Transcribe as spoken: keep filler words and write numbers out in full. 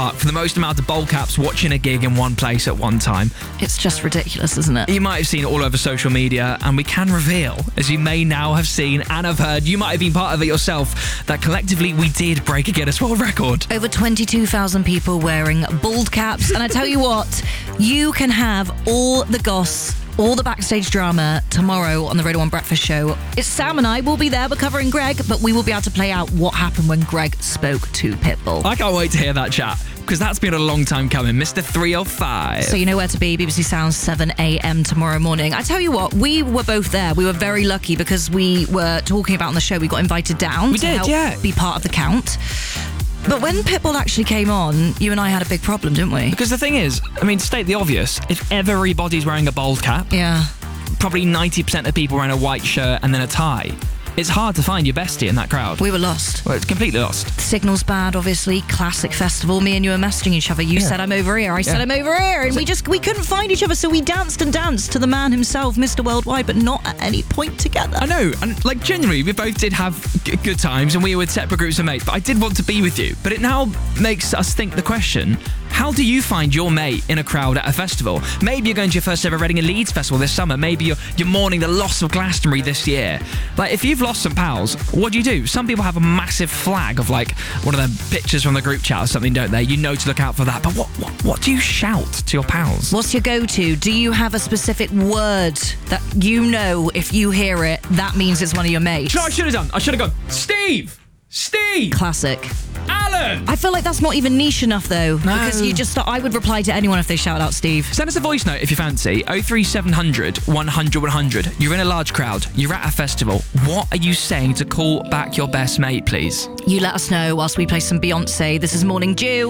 for the most amount of bowl caps watching a gig in one place at one time. It's just ridiculous, isn't it? You might have seen it all over social media, and we can reveal, as you may now have seen and have heard, you might have been part of it yourself, that collectively we did break a Guinness World Record. Over twenty-two thousand people wearing bald caps. And I tell you what, you can have all the goss, all the backstage drama tomorrow on the Radio one Breakfast Show. It's Sam and I will be there. We're covering Greg, but we will be able to play out what happened when Greg spoke to Pitbull. I can't wait to hear that chat, because that's been a long time coming. Mister three oh five. So you know where to be. B B C Sounds, seven a.m. tomorrow morning. I tell you what, we were both there. We were very lucky because we were talking about on the show. We got invited down We to did, help yeah. be part of the count. But when Pitbull actually came on, you and I had a big problem, didn't we? Because the thing is, I mean, to state the obvious, if everybody's wearing a bald cap, Yeah. probably ninety percent of people wearing a white shirt and then a tie, it's hard to find your bestie in that crowd. We were lost. Well, it's completely lost. Signal's bad, obviously. Classic festival. Me and you were messaging each other. You Yeah. said I'm over here. I said Yeah. I'm over here. And we just, we couldn't find each other. So we danced and danced to the man himself, Mister Worldwide, but not at any point together. I know, and like genuinely, we both did have g- good times and we were with separate groups of mates, but I did want to be with you. But it now makes us think the question, how do you find your mate in a crowd at a festival? Maybe you're going to your first ever Reading and Leeds festival this summer. Maybe you're, you're mourning the loss of Glastonbury this year. Like, if you've lost some pals, what do you do? Some people have a massive flag of like one of the pictures from the group chat or something, don't they? You know to look out for that. But what, what, what do you shout to your pals? What's your go-to? Do you have a specific word that you know if you hear it, that means it's one of your mates? You know what I should have done? I should have gone, Steve! Steve! Classic. Alan! I feel like that's not even niche enough, though. No. Because you just, I would reply to anyone if they shout out Steve. Send us a voice note if you fancy. oh three seven hundred, one hundred, one hundred. You're in a large crowd. You're at a festival. What are you saying to call back your best mate, please? You let us know whilst we play some Beyonce. This is Morning Dew.